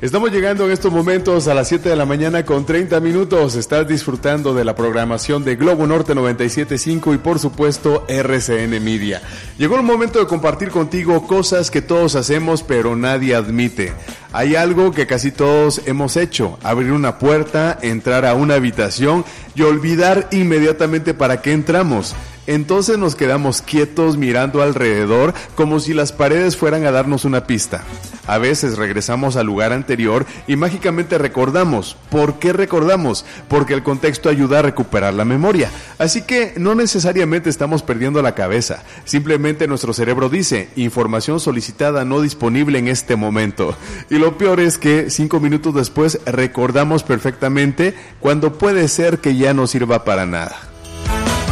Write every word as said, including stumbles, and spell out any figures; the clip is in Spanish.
Estamos llegando en estos momentos a las siete de la mañana con treinta minutos. Estás disfrutando de la programación de Globo Norte noventa y siete punto cinco y por supuesto R C N Media. Llegó el momento de compartir contigo cosas que todos hacemos pero nadie admite. Hay algo que casi todos hemos hecho: abrir una puerta, entrar a una habitación y olvidar inmediatamente para qué entramos. Entonces nos quedamos quietos mirando alrededor como si las paredes fueran a darnos una pista. A veces regresamos al lugar anterior y mágicamente recordamos. ¿Por qué recordamos? Porque el contexto ayuda a recuperar la memoria. Así que no necesariamente estamos perdiendo la cabeza. Simplemente nuestro cerebro dice: información solicitada no disponible en este momento. Y lo peor es que cinco minutos después recordamos perfectamente cuando puede ser que ya no sirva para nada.